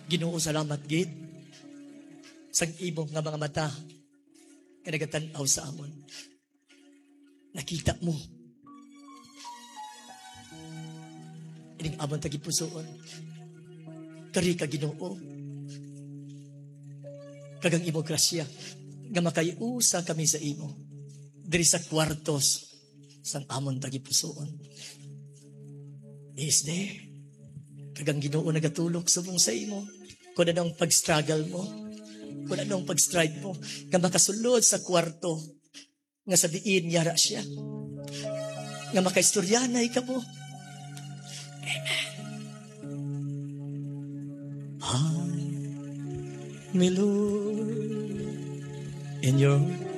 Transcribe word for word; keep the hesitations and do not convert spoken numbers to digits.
Ginoo, salamat gid sang imong nga mga mata nga nagatanaw sa amon. Nakita mo ining amon tagipusoon. Kari ka Ginoo, kagang imo grasya nga makayusa kami sa imo diri sa kwartos sang amon tagipusoon. Is there kagang Ginoo nagatulog subong sa imo kung anong pag-struggle mo, kung anong pag-strive mo, nga makasulod sa kwarto, nga sabihin yara siya, nga makaistoryanay ka mo. Amen. Hallelujah. In your